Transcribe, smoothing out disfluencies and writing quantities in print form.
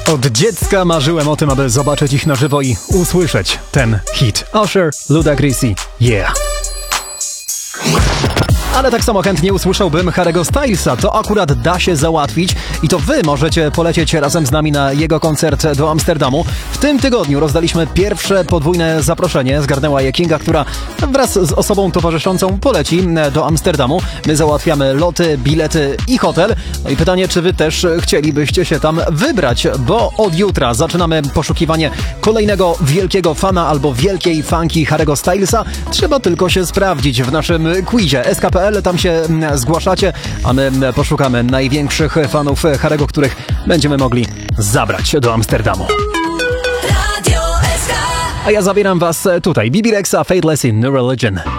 Od dziecka marzyłem o tym, aby zobaczyć ich na żywo i usłyszeć ten hit. Usher, Ludacris, yeah. Ale tak samo chętnie usłyszałbym Harry'ego Stylesa. To akurat da się załatwić i to wy możecie polecieć razem z nami na jego koncert do Amsterdamu. W tym tygodniu rozdaliśmy pierwsze podwójne zaproszenie. Zgarnęła je Kinga, która wraz z osobą towarzyszącą poleci do Amsterdamu. My załatwiamy loty, bilety i hotel. No i pytanie, czy wy też chcielibyście się tam wybrać, bo od jutra zaczynamy poszukiwanie kolejnego wielkiego fana albo wielkiej fanki Harry'ego Stylesa. Trzeba tylko się sprawdzić w naszym quizie SKPL. Tam się zgłaszacie, a my poszukamy największych fanów Harry'ego, których będziemy mogli zabrać do Amsterdamu. A ja zabieram was tutaj. Bibi Rexha, Faithless in New Religion.